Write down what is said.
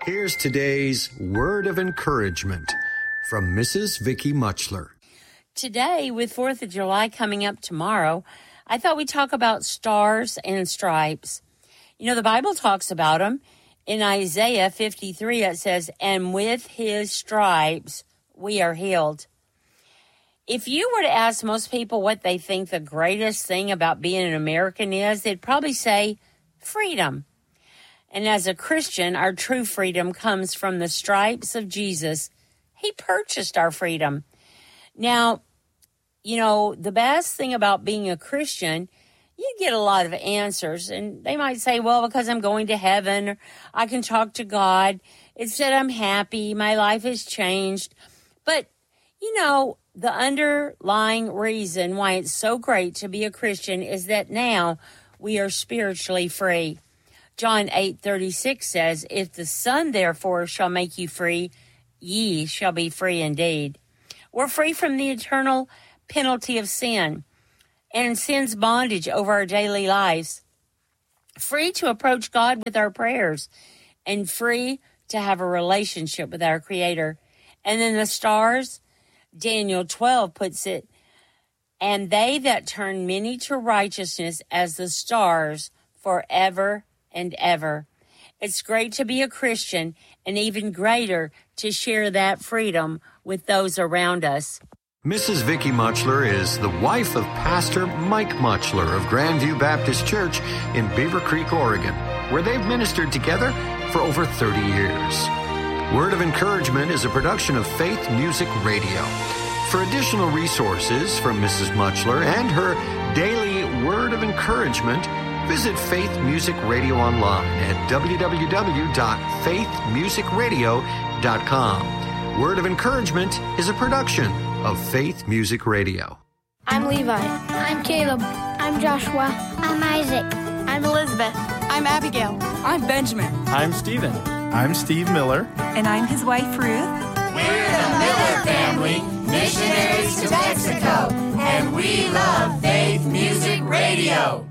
Here's today's word of encouragement from Mrs. Vicki Muchler. Today, with 4th of July coming up tomorrow, I thought we'd talk about stars and stripes. You know, the Bible talks about them. In Isaiah 53, it says, "And with his stripes we are healed." If you were to ask most people what they think the greatest thing about being an American is, they'd probably say freedom. And as a Christian, our true freedom comes from the stripes of Jesus. He purchased our freedom. Now, you know, the best thing about being a Christian, you get a lot of answers. And they might say, well, because I'm going to heaven, or I can talk to God. It said I'm happy, my life has changed. But, you know, the underlying reason why it's so great to be a Christian is that now we are spiritually free. John 8:36 says, "If the Son therefore shall make you free, ye shall be free indeed." We're free from the eternal penalty of sin and sin's bondage over our daily lives. Free to approach God with our prayers and free to have a relationship with our Creator. And then the stars, Daniel 12 puts it, "And they that turn many to righteousness as the stars forever and ever." It's great to be a Christian and even greater to share that freedom with those around us. Mrs. Vicki Muchler is the wife of Pastor Mike Muchler of Grandview Baptist Church in Beaver Creek, Oregon, where they've ministered together for over 30 years. Word of Encouragement is a production of Faith Music Radio. For additional resources from Mrs. Muchler and her daily Word of Encouragement, visit Faith Music Radio online at www.faithmusicradio.com. Word of Encouragement is a production of Faith Music Radio. I'm Levi. I'm Caleb. I'm Joshua. I'm Isaac. I'm Elizabeth. I'm Abigail. I'm Benjamin. I'm Stephen. I'm Steve Miller. And I'm his wife, Ruth. We're the Miller family, missionaries to Mexico, and we love Faith Music Radio.